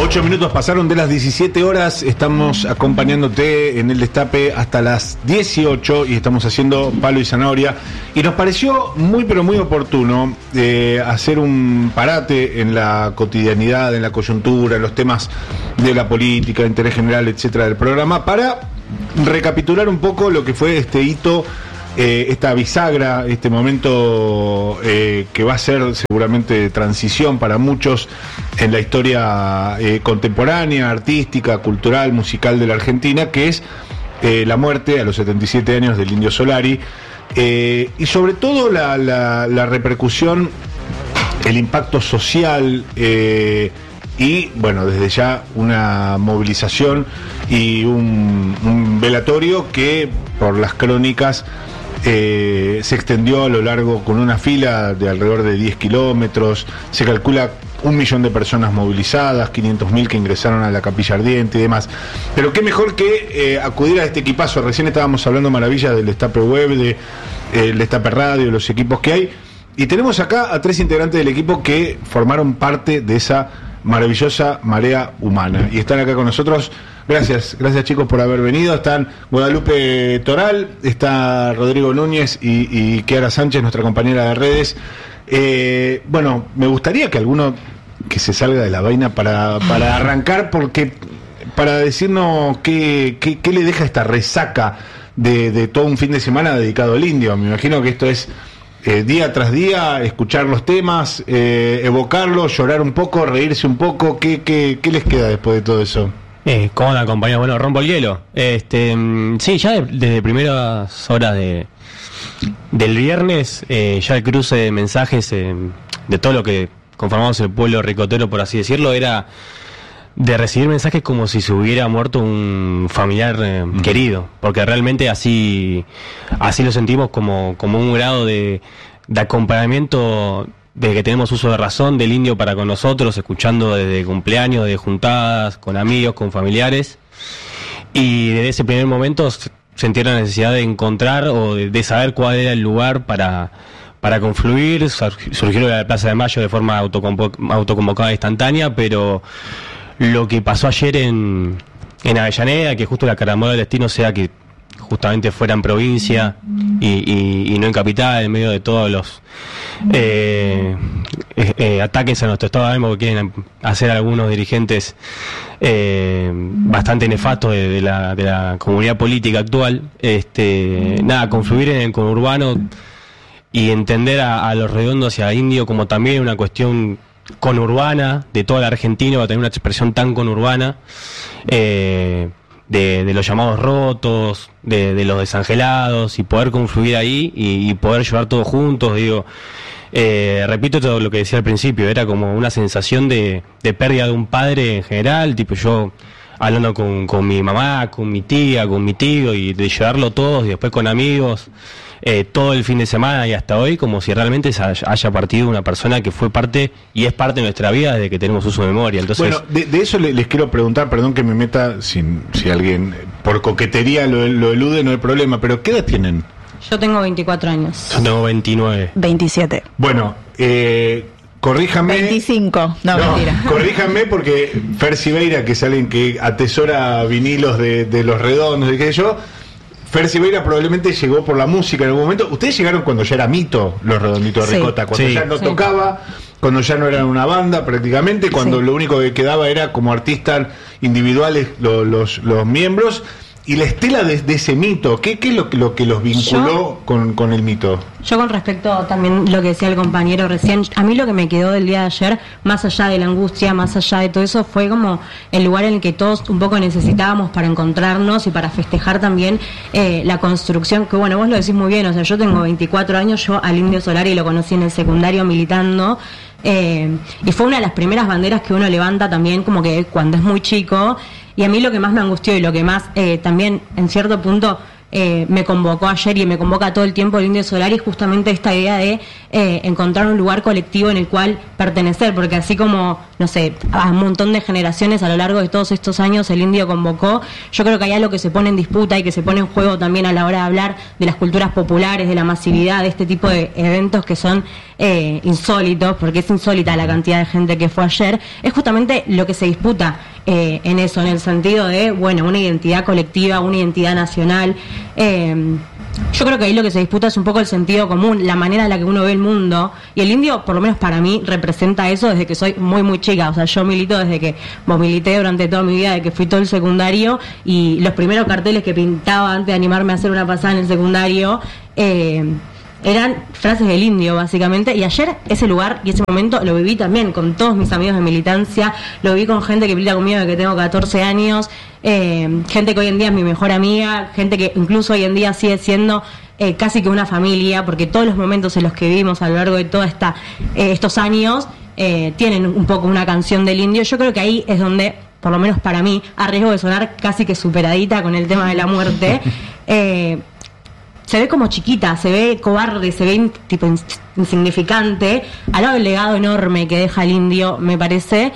8 minutos pasaron de las 17 horas, estamos acompañándote en el Destape hasta las 18 y estamos haciendo Palo y Zanahoria. Y nos pareció muy pero muy oportuno hacer un parate en la cotidianidad, en la coyuntura, en los temas de la política, de interés general, etcétera, del programa, para recapitular un poco lo que fue este hito, esta bisagra, este momento que va a ser seguramente de transición para muchos en la historia contemporánea, artística, cultural, musical de la Argentina, que es la muerte a los 77 años del Indio Solari, y sobre todo la repercusión, el impacto social, y bueno, desde ya una movilización y un velatorio que por las crónicas se extendió a lo largo, con una fila de alrededor de 10 kilómetros. Se calcula 1 millón de personas movilizadas, 500.000 que ingresaron a la Capilla Ardiente y demás. Pero qué mejor que acudir a este equipazo. Recién estábamos hablando maravillas del Destape Web, del Destape Radio, de los equipos que hay, y tenemos acá a 3 integrantes del equipo que formaron parte de esa maravillosa marea humana y están acá con nosotros. Gracias chicos por haber venido. Están Guadalupe Toral, está Rodrigo Núñez y Kiara Sánchez, nuestra compañera de redes. Bueno, me gustaría que alguno que se salga de la vaina para arrancar, porque para decirnos qué le deja esta resaca de todo un fin de semana dedicado al indio. Me imagino que esto es día tras día, escuchar los temas, evocarlos, llorar un poco, reírse un poco. ¿Qué les queda después de todo eso? ¿Cómo andan, compañeros? Bueno, rompo el hielo. Sí, ya desde primeras horas del viernes, ya el cruce de mensajes de todo lo que conformamos el pueblo ricotero, por así decirlo, era de recibir mensajes como si se hubiera muerto un familiar querido, porque realmente así lo sentimos, como un grado de acompañamiento, de que tenemos uso de razón del indio para con nosotros, escuchando desde cumpleaños, de juntadas, con amigos, con familiares, y desde ese primer momento sentí la necesidad de encontrar o de saber cuál era el lugar para confluir. Surgió la Plaza de Mayo de forma autoconvocada e instantánea, pero lo que pasó ayer en Avellaneda, que justo la carambola del destino sea que justamente fuera en provincia y no en capital, en medio de todos los ataques a nuestro estado de ánimo que quieren hacer algunos dirigentes bastante nefastos de la comunidad política actual. Confluir en el conurbano y entender a Los Redondos y a Indio como también una cuestión conurbana de toda la Argentina, va a tener una expresión tan conurbana, de los llamados rotos, de los desangelados, y poder confluir ahí y poder llevar todos juntos. Repito todo lo que decía al principio, era como una sensación de pérdida de un padre en general, tipo yo hablando con mi mamá, con mi tía, con mi tío, y de llevarlo todos, y después con amigos, todo el fin de semana y hasta hoy, como si realmente haya partido una persona que fue parte y es parte de nuestra vida desde que tenemos uso de memoria. Entonces, bueno, de eso les quiero preguntar, perdón que me meta, si alguien por coquetería lo elude, no hay problema, pero ¿qué edad tienen? Yo tengo 24 años. Yo tengo 29. 27. Bueno, corríjame. 25, no, mentira. Corríjame, porque Fer Sibeira, que es alguien que atesora vinilos de Los Redondos, y qué sé yo, Fer Sibeira probablemente llegó por la música en algún momento. Ustedes llegaron cuando ya era mito Los Redonditos de Ricota, cuando ya no tocaba, cuando ya no eran una banda prácticamente, cuando lo único que quedaba era como artistas individuales los miembros. Y la estela de ese mito, ¿qué es lo que los vinculó con el mito? Yo, con respecto también lo que decía el compañero recién, a mí lo que me quedó del día de ayer, más allá de la angustia, más allá de todo eso, fue como el lugar en el que todos un poco necesitábamos para encontrarnos y para festejar también la construcción, que bueno, vos lo decís muy bien, o sea, yo tengo 24 años, yo al Indio Solari lo conocí en el secundario militando, y fue una de las primeras banderas que uno levanta también como que cuando es muy chico. Y a mí lo que más me angustió y lo que más también en cierto punto me convocó ayer y me convoca todo el tiempo el Indio Solari es justamente esta idea de encontrar un lugar colectivo en el cual pertenecer, porque así como no sé, a un montón de generaciones a lo largo de todos estos años el indio convocó. Yo creo que hay algo que se pone en disputa y que se pone en juego también a la hora de hablar de las culturas populares, de la masividad, de este tipo de eventos que son insólitos, porque es insólita la cantidad de gente que fue ayer. Es justamente lo que se disputa en eso, en el sentido de, bueno, una identidad colectiva, una identidad nacional. Yo creo que ahí lo que se disputa es un poco el sentido común, la manera en la que uno ve el mundo, y el indio, por lo menos para mí, representa eso desde que soy muy muy chica. O sea, yo milito desde que milité durante toda mi vida, desde que fui todo el secundario, y los primeros carteles que pintaba antes de animarme a hacer una pasada en el secundario eran frases del indio, básicamente. Y ayer ese lugar y ese momento lo viví también con todos mis amigos de militancia, lo viví con gente que milita conmigo desde que tengo 14 años, gente que hoy en día es mi mejor amiga, gente que incluso hoy en día sigue siendo casi que una familia, porque todos los momentos en los que vivimos a lo largo de todos estos años tienen un poco una canción del indio. Yo creo que ahí es donde, por lo menos para mí, a riesgo de sonar casi que superadita con el tema de la muerte, se ve como chiquita, se ve cobarde, se ve tipo insignificante, al lado del legado enorme que deja el indio, me parece,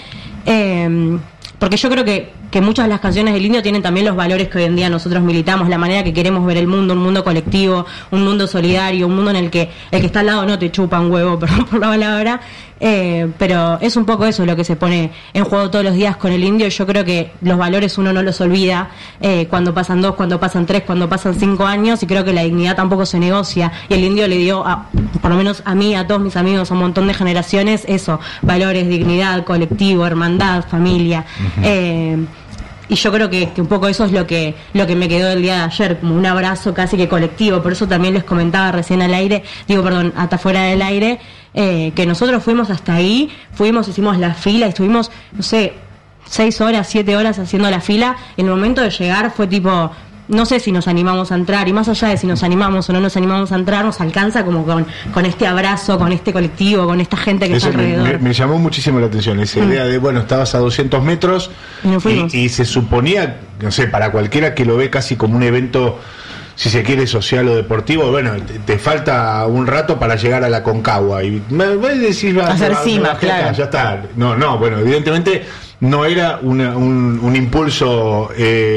porque yo creo que muchas de las canciones del indio tienen también los valores que hoy en día nosotros militamos, la manera que queremos ver el mundo, un mundo colectivo, un mundo solidario, un mundo en el que el que está al lado no te chupa un huevo, perdón por la palabra, pero es un poco eso lo que se pone en juego todos los días con el indio. Yo creo que los valores uno no los olvida cuando pasan 2, cuando pasan 3, cuando pasan 5 años, y creo que la dignidad tampoco se negocia, y el indio le dio, por lo menos a mí, a todos mis amigos, a un montón de generaciones, eso, valores, dignidad, colectivo, hermandad, familia. Y yo creo que un poco eso es lo que me quedó del día de ayer, como un abrazo casi que colectivo. Por eso también les comentaba recién al aire, hasta fuera del aire, que nosotros fuimos hasta ahí, hicimos la fila y estuvimos, no sé, 6 horas, 7 horas haciendo la fila. En el momento de llegar fue tipo, no sé si nos animamos a entrar, y más allá de si nos animamos o no nos animamos a entrar, nos alcanza como con este abrazo, con este colectivo, con esta gente que eso está alrededor. Me llamó muchísimo la atención esa idea de, bueno, estabas a 200 metros y se suponía, no sé, para cualquiera que lo ve casi como un evento, si se quiere, social o deportivo, bueno, te falta un rato para llegar a la Concagua y me decís, hacer cima, claro. Ya está. No, bueno, evidentemente no era un impulso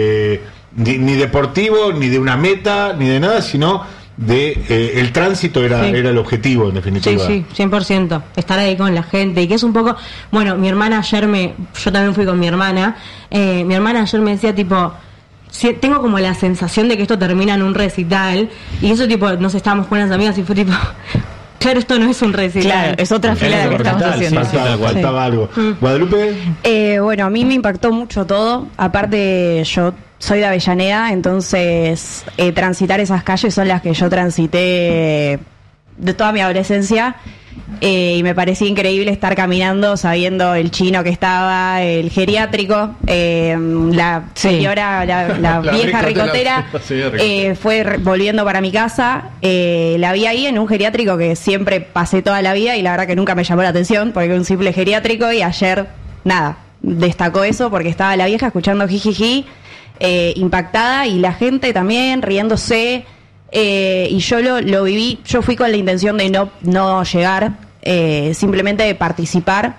ni deportivo, ni de una meta, ni de nada, sino de el tránsito era el objetivo, en definitiva. Sí, 100%, estar ahí con la gente, y que es un poco, bueno, mi hermana ayer yo también fui con mi hermana ayer me decía tipo, tengo como la sensación de que esto termina en un recital, y eso tipo, nos estábamos con las amigas y fue tipo, claro, esto no es un recital. Claro, es otra fila de la que estamos haciendo. Faltaba algo. Guadalupe. Bueno, a mí me impactó mucho todo. Aparte, yo soy de Avellaneda, entonces transitar esas calles son las que yo transité de toda mi adolescencia. Y me parecía increíble estar caminando sabiendo el chino que estaba, el geriátrico, la señora, la vieja ricotera, fue volviendo para mi casa, la vi ahí en un geriátrico que siempre pasé toda la vida y la verdad que nunca me llamó la atención porque era un simple geriátrico, y ayer nada, destacó eso porque estaba la vieja escuchando jijiji, impactada, y la gente también riéndose. Y yo lo viví, yo fui con la intención de no llegar, simplemente de participar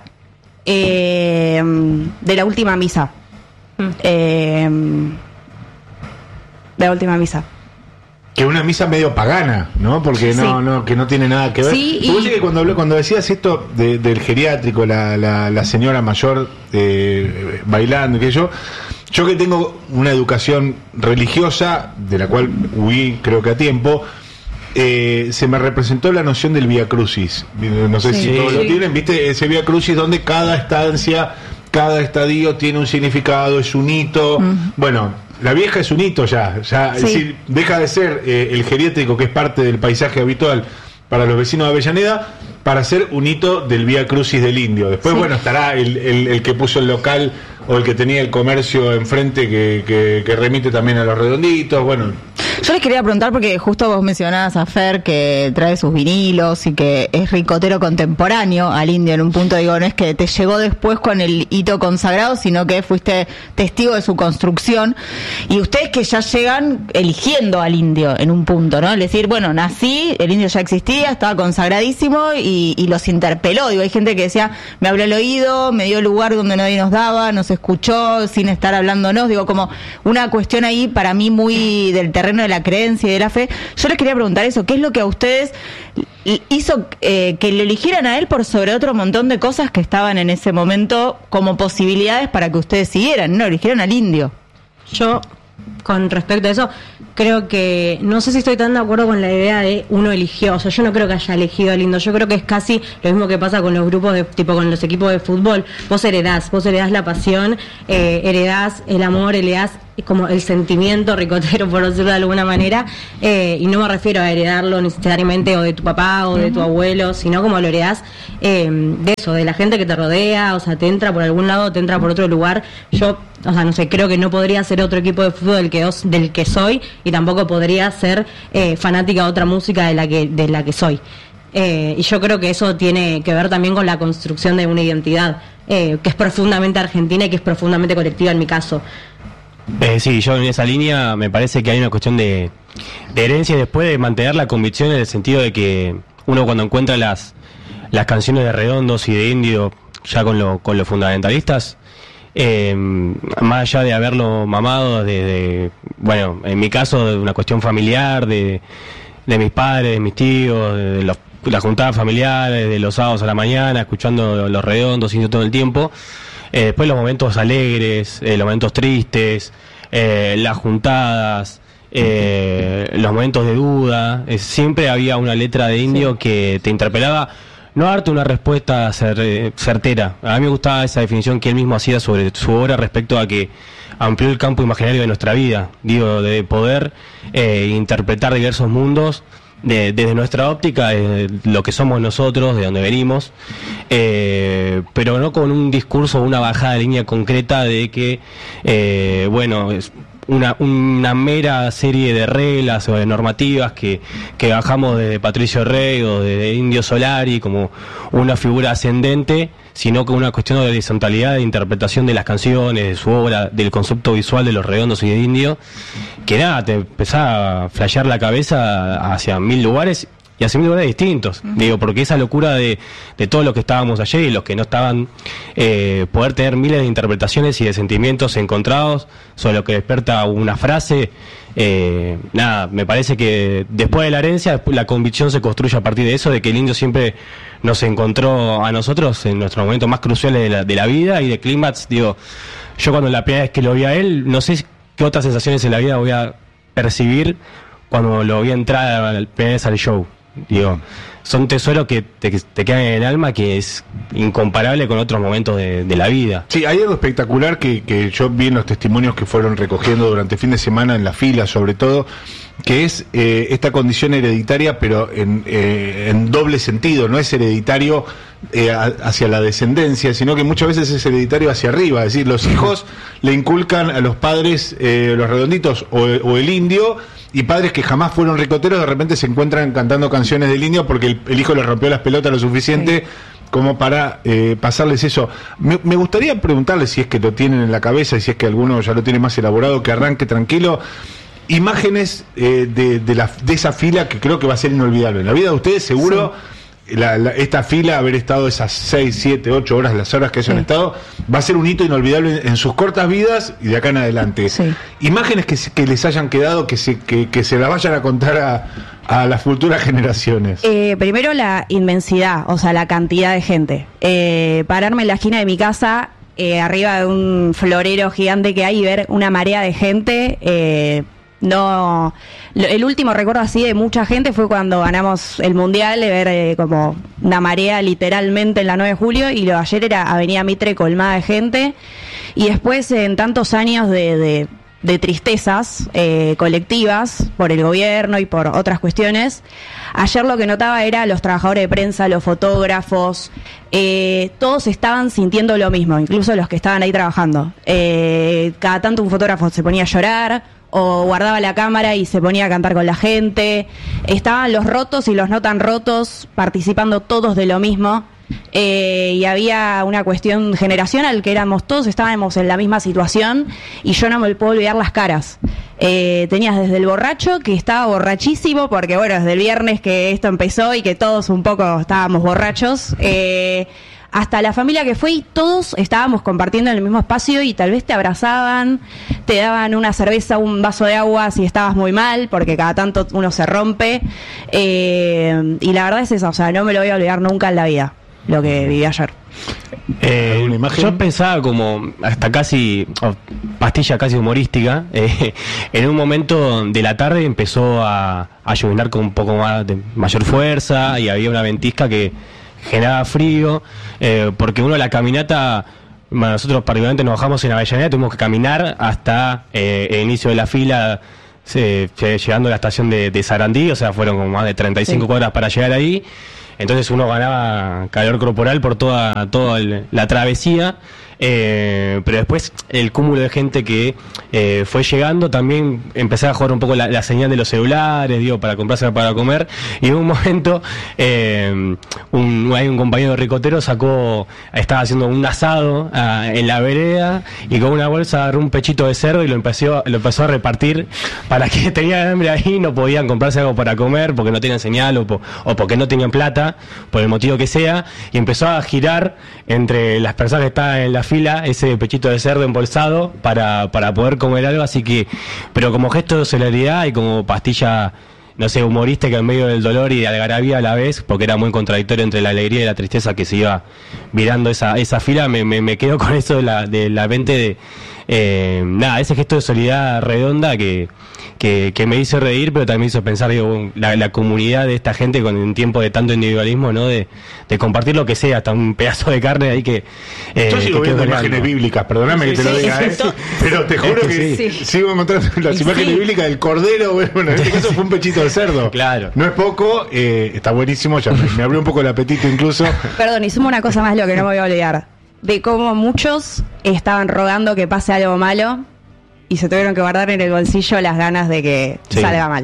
de la última misa. De la última misa. Que una misa medio pagana, ¿no? Porque que no tiene nada que ver. Sí, que cuando decías esto del geriátrico, la señora mayor bailando, que yo que tengo una educación religiosa, de la cual huí creo que a tiempo, se me representó la noción del Vía Crucis. No sé si todos lo tienen, ¿viste? Ese Vía Crucis donde cada estancia, cada estadio tiene un significado, es un hito. Bueno, la vieja es un hito ya es decir, deja de ser el geriátrico, que es parte del paisaje habitual para los vecinos de Avellaneda, para ser un hito del Vía Crucis del Indio. Después, bueno, estará el que puso el local o el que tenía el comercio enfrente que remite también a los redonditos. Bueno, Yo les quería preguntar, porque justo vos mencionabas a Fer que trae sus vinilos y que es ricotero contemporáneo al indio en un punto, digo, no es que te llegó después con el hito consagrado, sino que fuiste testigo de su construcción, y ustedes que ya llegan eligiendo al indio en un punto, ¿no? Es decir, bueno, nací, el indio ya existía, estaba consagradísimo y los interpeló, digo, hay gente que decía, me habló al oído, me dio lugar donde nadie nos daba, nos escuchó sin estar hablándonos, digo, como una cuestión ahí para mí muy del terreno de la creencia y de la fe. Yo les quería preguntar eso, ¿qué es lo que a ustedes hizo que lo eligieran a él por sobre otro montón de cosas que estaban en ese momento como posibilidades para que ustedes siguieran? No, eligieron al indio. Yo, con respecto a eso, creo que, no sé si estoy tan de acuerdo con la idea de uno eligió, o sea, yo no creo que haya elegido al indio, yo creo que es casi lo mismo que pasa con los grupos de, tipo con los equipos de fútbol, vos heredás la pasión, heredás el amor, heredás como el sentimiento ricotero, por decirlo de alguna manera, y no me refiero a heredarlo necesariamente o de tu papá o de tu abuelo, sino como lo heredás de eso, de la gente que te rodea, o sea, te entra por algún lado, te entra por otro lugar. Yo, o sea, no sé, creo que no podría ser otro equipo de fútbol del que soy, y tampoco podría ser fanática de otra música de la que soy. Y yo creo que eso tiene que ver también con la construcción de una identidad que es profundamente argentina y que es profundamente colectiva en mi caso. Sí, yo en esa línea me parece que hay una cuestión de herencia, y después de mantener la convicción en el sentido de que uno cuando encuentra las canciones de Redondos y de Indio ya con los fundamentalistas, más allá de haberlo mamado bueno, en mi caso de una cuestión familiar, de mis padres, de mis tíos, de las juntadas familiares, de los sábados a la mañana, escuchando los Redondos, Indio todo el tiempo. Después los momentos alegres, los momentos tristes, las juntadas, los momentos de duda, siempre había una letra de Indio que te interpelaba, no a darte una respuesta certera. A mí me gustaba esa definición que él mismo hacía sobre su obra respecto a que amplió el campo imaginario de nuestra vida, digo, de poder interpretar diversos mundos desde nuestra óptica, lo que somos nosotros, de donde venimos, pero no con un discurso o una bajada de línea concreta de que, bueno, es una mera serie de reglas o de normativas que bajamos desde Patricio Rey o de Indio Solari como una figura ascendente, sino con una cuestión de horizontalidad de interpretación de las canciones, de su obra, del concepto visual de los Redondos y de Indio, que nada, te empezaba a flashear la cabeza hacia 1000 lugares y hacia 1000 lugares distintos. Digo, porque esa locura de todos los que estábamos ayer y los que no estaban, poder tener miles de interpretaciones y de sentimientos encontrados sobre lo que desperta una frase, nada, me parece que después de la herencia, la convicción se construye a partir de eso, de que el indio siempre nos encontró a nosotros en nuestros momentos más cruciales de la vida y de clímax. Digo, yo cuando la primera vez que lo vi a él, no sé qué otras sensaciones en la vida voy a percibir cuando lo vi entrar la primera vez al show. Digo, son tesoros que te quedan en el alma, que es incomparable con otros momentos de la vida. Sí, hay algo espectacular que yo vi en los testimonios que fueron recogiendo durante el fin de semana en la fila, sobre todo, que es esta condición hereditaria, pero en doble sentido. No es hereditario hacia la descendencia, sino que muchas veces es hereditario hacia arriba. Es decir, los hijos le inculcan a los padres los Redonditos o el indio, y padres que jamás fueron ricoteros de repente se encuentran cantando canciones del indio porque el hijo les rompió las pelotas lo suficiente como para pasarles eso. Me gustaría preguntarles, si es que lo tienen en la cabeza y si es que alguno ya lo tiene más elaborado, que arranque tranquilo, imágenes de esa fila que creo que va a ser inolvidable en la vida de ustedes, seguro. Sí. Esta fila, haber estado esas 6, 7, 8 horas, las horas que hayan estado, va a ser un hito inolvidable en sus cortas vidas y de acá en adelante. Sí. Imágenes que les hayan quedado, que se las vayan a contar a las futuras generaciones. Primero la inmensidad, o sea, la cantidad de gente. Pararme en la esquina de mi casa, arriba de un florero gigante que hay, y ver una marea de gente. No, el último recuerdo así de mucha gente fue cuando ganamos el mundial, de ver como una marea literalmente en la 9 de julio, y lo de ayer era Avenida Mitre colmada de gente. Y después, en tantos años de tristezas colectivas por el gobierno y por otras cuestiones, ayer lo que notaba era los trabajadores de prensa, los fotógrafos, todos estaban sintiendo lo mismo, incluso los que estaban ahí trabajando. Cada tanto un fotógrafo se ponía a llorar, o guardaba la cámara y se ponía a cantar con la gente. Estaban los rotos y los no tan rotos participando todos de lo mismo. Y había una cuestión generacional que todos estábamos en la misma situación y yo no me puedo olvidar las caras. Tenías desde el borracho que estaba borrachísimo porque bueno, desde el viernes que esto empezó y que todos un poco estábamos borrachos, hasta la familia que fue y todos estábamos compartiendo en el mismo espacio y tal vez te abrazaban, te daban una cerveza, un vaso de agua si estabas muy mal, porque cada tanto uno se rompe, y la verdad es eso, o sea, no me lo voy a olvidar nunca en la vida, lo que viví ayer. ¿Alguna imagen? Yo pensaba como hasta casi pastilla casi humorística. En un momento de la tarde empezó a lloviznar con un poco más de mayor fuerza y había una ventisca que generaba frío, porque uno la caminata, bueno, nosotros particularmente nos bajamos en Avellaneda, tuvimos que caminar hasta el inicio de la fila, llegando a la estación de Sarandí, o sea, fueron como más de 35 cuadras para llegar ahí. Entonces uno ganaba calor corporal por toda la travesía, pero después el cúmulo de gente que fue llegando, también empezaba a jugar un poco la señal de los celulares, para comprarse para comer, y en un momento un compañero ricotero estaba haciendo un asado en la vereda y con una bolsa agarró un pechito de cerdo y lo empezó a repartir para que tenían hambre ahí, no podían comprarse algo para comer porque no tenían señal o porque no tenían plata, por el motivo que sea, y empezó a girar entre las personas que estaban en la fila ese pechito de cerdo embolsado para poder comer algo, así que, pero como gesto de solidaridad y como pastilla, no sé, humorística en medio del dolor y de algarabía a la vez, porque era muy contradictorio entre la alegría y la tristeza que se iba virando esa fila, me quedo con eso de la mente de ese gesto de solidaridad redonda que me hizo reír, pero también me hizo pensar, la comunidad de esta gente con un tiempo de tanto individualismo, ¿no? De compartir lo que sea, hasta un pedazo de carne ahí que... Yo sigo viendo imágenes bíblicas, perdóname que te lo diga, pero te juro que sigo encontrando las imágenes bíblicas del cordero, bueno, en este caso fue un pechito de cerdo. Claro. No es poco, está buenísimo, ya me abrió un poco el apetito incluso. Perdón, y sumo una cosa más, lo que no me voy a olvidar, de cómo muchos estaban rogando que pase algo malo y se tuvieron que guardar en el bolsillo las ganas de que salga mal.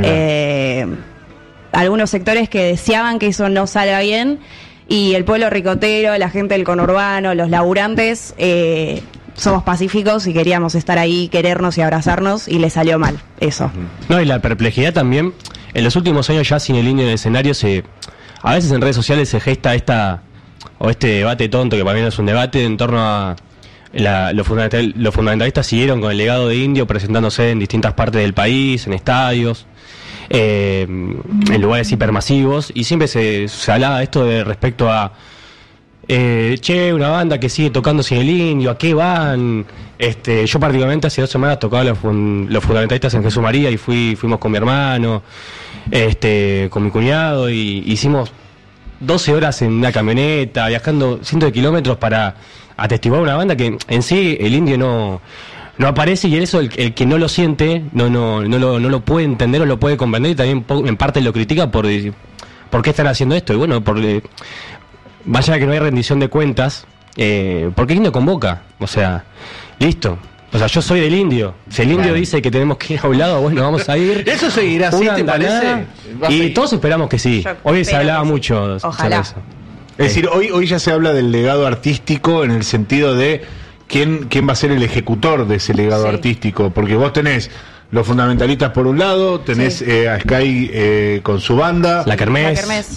Algunos sectores que deseaban que eso no salga bien, y el pueblo ricotero, la gente del conurbano, los laburantes, somos pacíficos y queríamos estar ahí, querernos y abrazarnos, y le salió mal eso. No, y la perplejidad también, en los últimos años ya sin el indio en el escenario, a veces en redes sociales se gesta este debate tonto, que para mí no es un debate, en torno a los fundamentalistas siguieron con el legado de Indio presentándose en distintas partes del país, en estadios, en lugares hipermasivos, y siempre se hablaba de esto respecto a una banda que sigue tocando sin el Indio, ¿a qué van? Yo particularmente hace 2 semanas tocaba los fundamentalistas en Jesús María y fuimos con mi hermano, con mi cuñado, y hicimos 12 horas en una camioneta, viajando cientos de kilómetros para atestiguar una banda que en sí el indio no aparece, y eso el que no lo siente no lo puede entender o lo puede comprender, y también en parte lo critica por qué están haciendo esto. Y bueno, vaya que no hay rendición de cuentas, porque el indio convoca, o sea, listo. O sea, yo soy del indio. Si el indio dice que tenemos que ir a un lado, bueno, vamos a ir. ¿Eso seguirá así, te parece? Y todos esperamos que sí. Hoy se hablaba mucho sobre eso. Es decir, hoy ya se habla del legado artístico en el sentido de quién va a ser el ejecutor de ese legado artístico, porque vos tenés los fundamentalistas por un lado, tenés a Sky con su banda, La Kermés.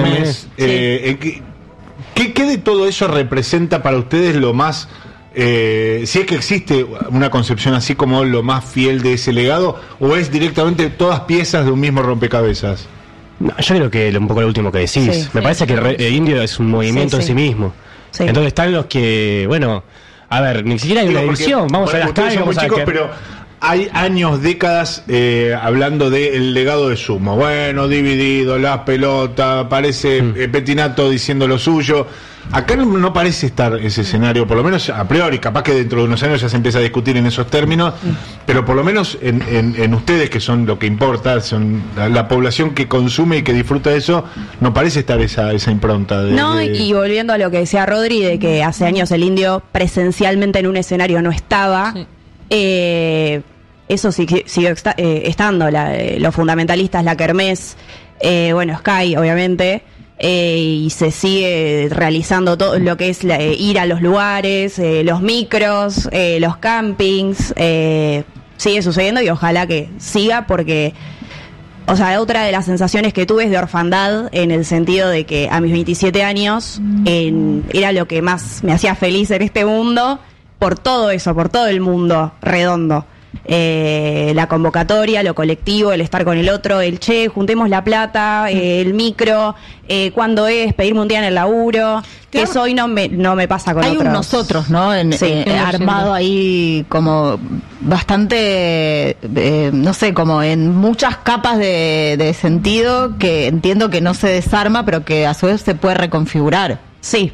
¿Qué de todo eso representa para ustedes lo más, si es que existe una concepción así, como lo más fiel de ese legado, o es directamente todas piezas de un mismo rompecabezas? No, yo creo que un poco lo último que decís. Me parece que el indio es un movimiento en sí mismo. Entonces están los que, bueno, a ver, ni siquiera hay una división. Vamos a las calles, vamos a pero hay años, décadas hablando del legado de Sumo. Bueno, dividido, las pelotas, parece Petinato diciendo lo suyo. Acá no parece estar ese escenario, por lo menos a priori, capaz que dentro de unos años ya se empieza a discutir en esos términos, pero por lo menos en ustedes, que son lo que importa, son la población que consume y que disfruta de eso, no parece estar esa impronta. Y volviendo a lo que decía Rodri, de que hace años el indio presencialmente en un escenario no estaba, eso siguió estando, los fundamentalistas, la kermés, bueno, Sky, obviamente, y se sigue realizando todo lo que es ir a los lugares, los micros, los campings, sigue sucediendo y ojalá que siga porque... O sea, otra de las sensaciones que tuve es de orfandad, en el sentido de que a mis 27 años era lo que más me hacía feliz en este mundo, por todo eso, por todo el mundo redondo. La convocatoria, lo colectivo, el estar con el otro, el che, juntemos la plata, el micro, cuándo es, pedirme un día en el laburo, que eso hoy no me pasa con otros. Hay un nosotros, ¿no? Armado ahí como bastante, no sé, como en muchas capas de sentido que entiendo que no se desarma, pero que a su vez se puede reconfigurar. Sí.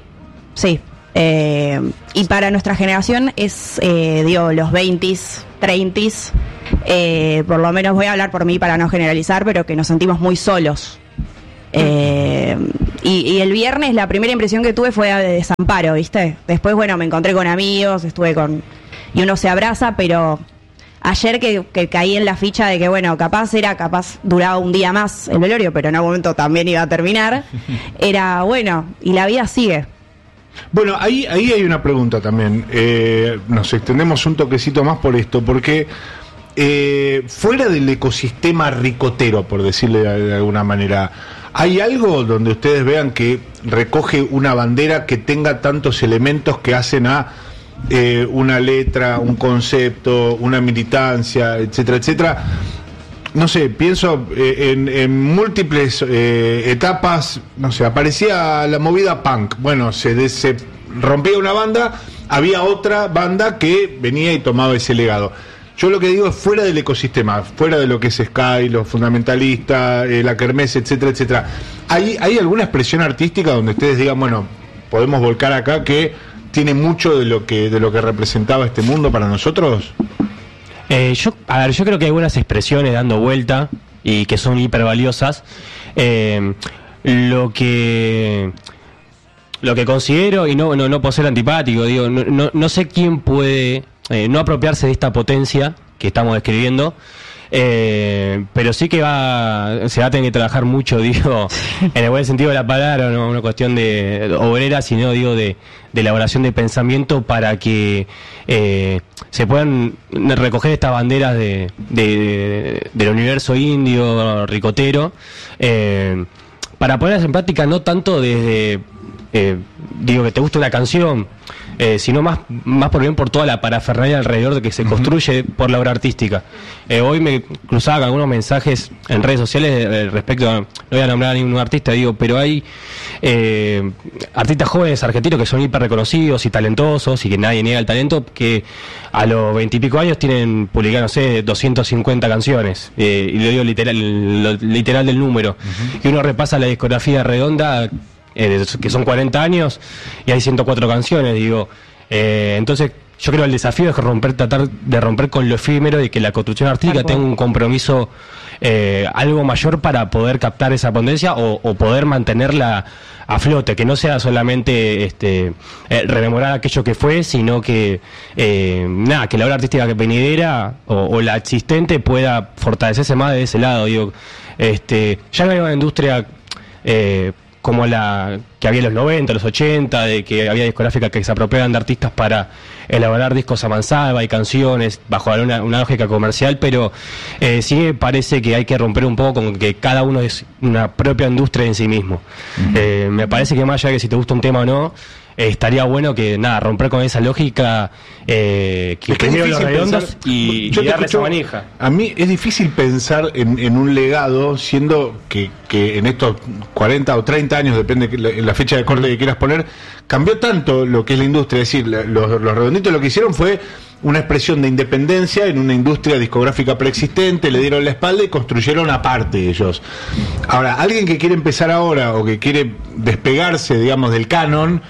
Y para nuestra generación es, los 20s, 30s, por lo menos voy a hablar por mí para no generalizar, pero que nos sentimos muy solos. Y el viernes la primera impresión que tuve fue de desamparo, ¿viste? Después, bueno, me encontré con amigos, y uno se abraza, pero ayer que caí en la ficha de que, bueno, capaz duraba un día más el velorio, pero en algún momento también iba a terminar, era bueno, y la vida sigue. Bueno, ahí hay una pregunta también. Nos extendemos un toquecito más por esto, porque fuera del ecosistema ricotero, por decirle de alguna manera, ¿hay algo donde ustedes vean que recoge una bandera que tenga tantos elementos que hacen a una letra, un concepto, una militancia, etcétera, etcétera? No sé, pienso en múltiples etapas, no sé, aparecía la movida punk, bueno, se rompía una banda, había otra banda que venía y tomaba ese legado. Yo lo que digo es fuera del ecosistema, fuera de lo que es Sky, los fundamentalistas, la kermés, etcétera, etcétera. ¿Hay alguna expresión artística donde ustedes digan, bueno, podemos volcar acá que tiene mucho de lo que representaba este mundo para nosotros? Yo creo que hay algunas expresiones dando vuelta y que son hiper valiosas. Lo que considero, y no por ser antipático, digo, no sé quién puede no apropiarse de esta potencia que estamos describiendo, pero sí que se va a tener que trabajar mucho, digo, en el buen sentido de la palabra, no una cuestión de obrera, sino digo de elaboración de pensamiento para que se puedan recoger estas banderas del universo indio, ricotero, para ponerlas en práctica no tanto desde digo que te gusta una canción, sino más por toda la parafernalia alrededor de que se construye por la obra artística. Hoy me cruzaba con algunos mensajes en redes sociales respecto a, no voy a nombrar a ningún artista, digo, pero hay artistas jóvenes argentinos que son hiper reconocidos y talentosos y que nadie niega el talento, que a los 20 y pico años tienen publicado, no sé, 250 canciones, y lo digo literal del número. Y uno repasa la discografía redonda, que son 40 años y hay 104 canciones, digo, entonces yo creo que el desafío es tratar de romper con lo efímero y que la construcción artística tenga un compromiso algo mayor para poder captar esa potencia o poder mantenerla a flote, que no sea solamente rememorar aquello que fue, sino que que la obra artística que venidera o la existente pueda fortalecerse más de ese lado, digo, ya no hay una industria como la que había en los 90, los 80, de que había discográficas que se apropiaban de artistas para elaborar discos a mansalva y canciones bajo una lógica comercial, pero sí me parece que hay que romper un poco con que cada uno es una propia industria en sí mismo. Me parece que más allá de que si te gusta un tema o no, estaría bueno que romper con esa lógica, que primero los redondos y darle esa manija. A mí es difícil pensar en un legado, siendo que en estos 40 o 30 años, depende de la fecha de corte que quieras poner, cambió tanto lo que es la industria. Es decir, los redonditos lo que hicieron fue una expresión de independencia en una industria discográfica preexistente, le dieron la espalda y construyeron aparte ellos. Ahora, alguien que quiere empezar ahora o que quiere despegarse, digamos, del canon,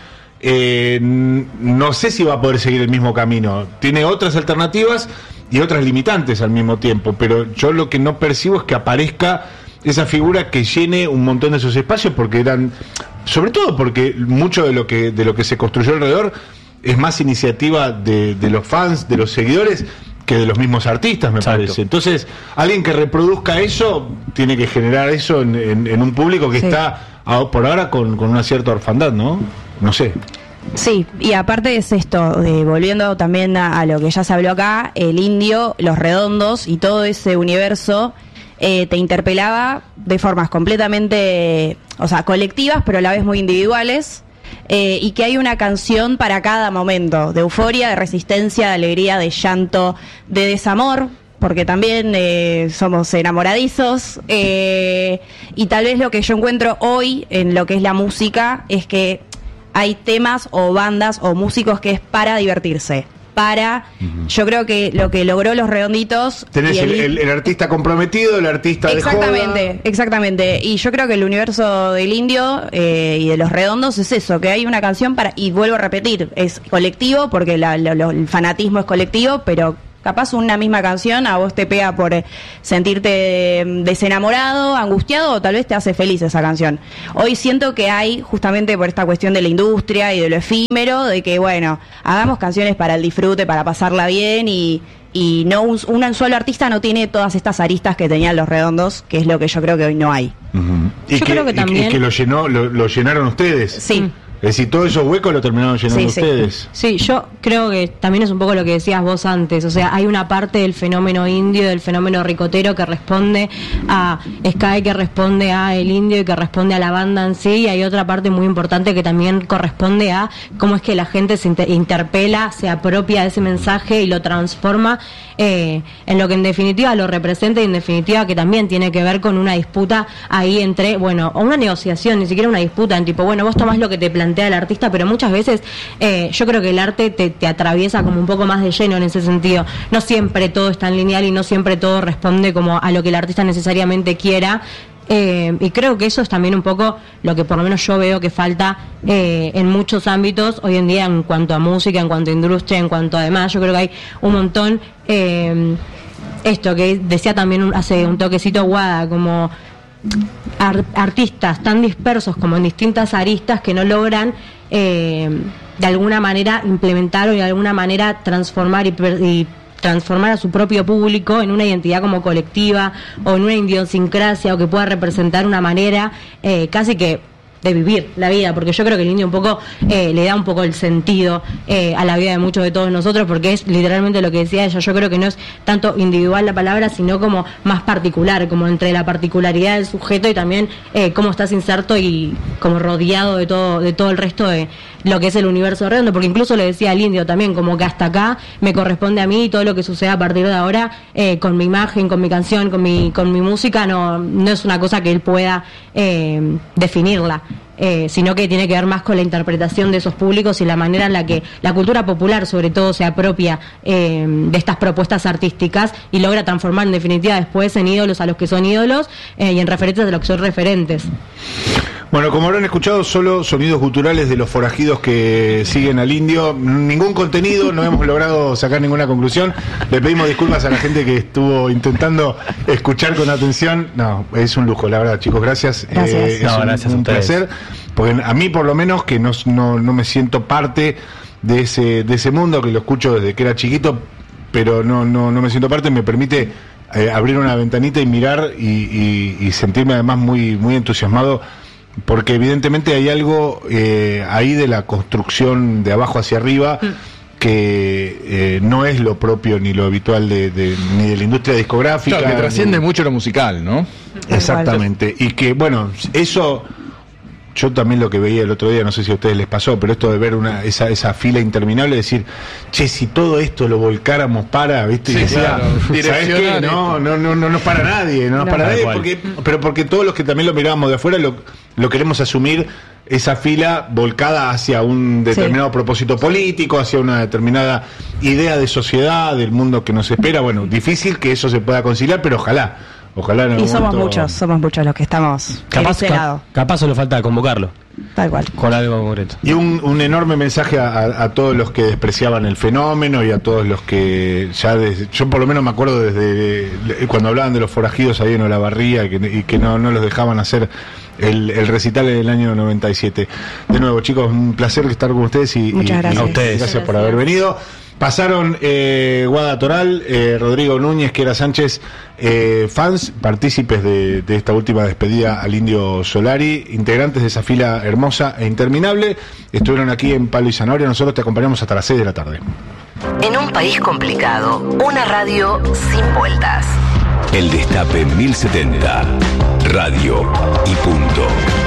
no sé si va a poder seguir el mismo camino. Tiene otras alternativas y otras limitantes al mismo tiempo, pero yo lo que no percibo es que aparezca esa figura que llene un montón de esos espacios, porque sobre todo porque mucho de lo que se construyó alrededor es más iniciativa de los fans, de los seguidores, que de los mismos artistas, me Exacto. parece. Entonces, alguien que reproduzca eso tiene que generar eso en un público que Sí. está por ahora con una cierta orfandad, ¿no? No sé. Sí, y aparte es esto, volviendo también a lo que ya se habló acá, el Indio, Los Redondos y todo ese universo te interpelaba de formas completamente, o sea, colectivas, pero a la vez muy individuales, y que hay una canción para cada momento, de euforia, de resistencia, de alegría, de llanto, de desamor, porque también somos enamoradizos, y tal vez lo que yo encuentro hoy en lo que es la música es que hay temas o bandas o músicos que es para divertirse. Yo creo que lo que logró Los Redonditos... Tenés y el artista comprometido, el artista de joda. Exactamente. Y yo creo que el universo del Indio y de Los Redondos es eso, que hay una canción para... Y vuelvo a repetir, es colectivo, porque el fanatismo es colectivo, pero... Capaz una misma canción a vos te pega por sentirte desenamorado, angustiado, o tal vez te hace feliz esa canción. Hoy siento que hay, justamente por esta cuestión de la industria y de lo efímero, de que, bueno, hagamos canciones para el disfrute, para pasarla bien y no un solo artista no tiene todas estas aristas que tenían Los Redondos, que es lo que yo creo que hoy no hay. Uh-huh. Yo creo que también- y que lo llenaron ustedes. Sí. Es decir, todos esos huecos lo terminaron llenando Sí, sí. ustedes. Sí, yo creo que también es un poco lo que decías vos antes, o sea, hay una parte del fenómeno indio, del fenómeno ricotero que responde a Sky, que responde a el indio y que responde a la banda en sí, y hay otra parte muy importante que también corresponde a cómo es que la gente se interpela, se apropia de ese mensaje y lo transforma en lo que en definitiva lo representa y en definitiva que también tiene que ver con una disputa ahí entre, bueno, o una negociación, ni siquiera una disputa, en tipo, bueno, vos tomás lo que te plantea el artista, pero muchas veces yo creo que el arte te atraviesa como un poco más de lleno en ese sentido. No siempre todo es tan lineal y no siempre todo responde como a lo que el artista necesariamente quiera. Y creo que eso es también un poco lo que por lo menos yo veo que falta en muchos ámbitos hoy en día en cuanto a música, en cuanto a industria, en cuanto a demás. Yo creo que hay un montón, esto que decía también hace un toquecito Guada, como artistas tan dispersos como en distintas aristas que no logran de alguna manera implementar o de alguna manera transformar y transformar a su propio público en una identidad como colectiva o en una idiosincrasia o que pueda representar una manera casi que de vivir la vida, porque yo creo que el indio un poco le da un poco el sentido a la vida de muchos de todos nosotros, porque es literalmente lo que decía ella. Yo creo que no es tanto individual la palabra, sino como más particular, como entre la particularidad del sujeto y también cómo estás inserto y como rodeado de todo el resto de lo que es el universo redondo, porque incluso le decía al indio también, como que hasta acá me corresponde a mí y todo lo que suceda a partir de ahora con mi imagen, con mi canción, con mi música, no es una cosa que él pueda definirla. Sino que tiene que ver más con la interpretación de esos públicos y la manera en la que la cultura popular sobre todo se apropia de estas propuestas artísticas y logra transformar en definitiva después en ídolos a los que son ídolos y en referentes a los que son referentes. Bueno, como habrán escuchado, solo sonidos guturales de los forajidos que siguen al indio. Ningún contenido, no hemos logrado sacar ninguna conclusión. Le pedimos disculpas a la gente que estuvo intentando escuchar con atención. No, es un lujo, la verdad, chicos, gracias. Gracias. Es Gracias a un ustedes. placer, porque a mí por lo menos que no me siento parte de ese mundo, que lo escucho desde que era chiquito, pero no me siento parte, me permite abrir una ventanita y mirar y sentirme además muy, muy entusiasmado, porque evidentemente hay algo ahí de la construcción de abajo hacia arriba que no es lo propio ni lo habitual ni de la industria discográfica. Claro, que trasciende mucho lo musical, ¿no? Exactamente. Y que, bueno, eso yo también lo que veía el otro día, no sé si a ustedes les pasó, pero esto de ver esa fila interminable, decir, che, si todo esto lo volcáramos ¿viste? Sí, Y decía, claro, ¿sabes qué? direccionar No nos para nadie, no nos para Tal nadie, cual. porque todos los que también lo mirábamos de afuera lo queremos asumir, esa fila volcada hacia un determinado propósito político, hacia una determinada idea de sociedad, del mundo que nos espera. Bueno, difícil que eso se pueda conciliar, pero ojalá en algún Y somos momento- muchos los que estamos en ese lado. Capaz solo falta convocarlo Tal cual. con algo concreto. Y un enorme mensaje a todos los que despreciaban el fenómeno y a todos los que yo por lo menos me acuerdo desde cuando hablaban de los forajidos ahí en Olavarría y que no los dejaban hacer el recital en el año 97. De nuevo, chicos, un placer estar con ustedes y Muchas gracias. A ustedes. Gracias por haber venido. Pasaron Guada Toral, Rodrigo Núñez, Kiera Sánchez, fans, partícipes de esta última despedida al Indio Solari, integrantes de esa fila hermosa e interminable, estuvieron aquí en Palo y Zanahoria. Nosotros te acompañamos hasta las 6 de la tarde. En un país complicado, una radio sin vueltas. El Destape 1070, radio y punto.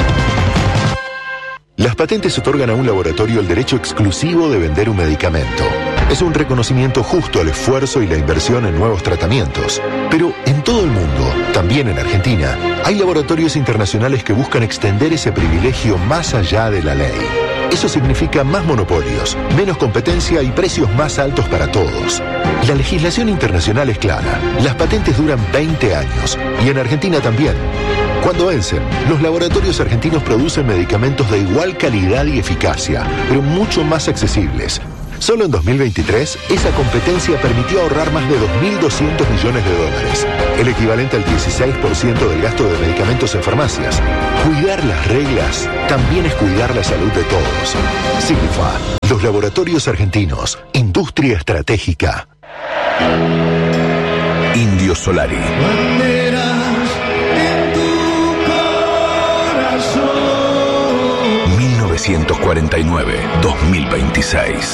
Las patentes otorgan a un laboratorio el derecho exclusivo de vender un medicamento. Es un reconocimiento justo al esfuerzo y la inversión en nuevos tratamientos. Pero en todo el mundo, también en Argentina, hay laboratorios internacionales que buscan extender ese privilegio más allá de la ley. Eso significa más monopolios, menos competencia y precios más altos para todos. La legislación internacional es clara. Las patentes duran 20 años y en Argentina también. Cuando vencen, los laboratorios argentinos producen medicamentos de igual calidad y eficacia, pero mucho más accesibles. Solo en 2023, esa competencia permitió ahorrar más de 2.200 millones de dólares, el equivalente al 16% del gasto de medicamentos en farmacias. Cuidar las reglas también es cuidar la salud de todos. Signifa, los laboratorios argentinos, industria estratégica. Indio Solari. 1949-2026.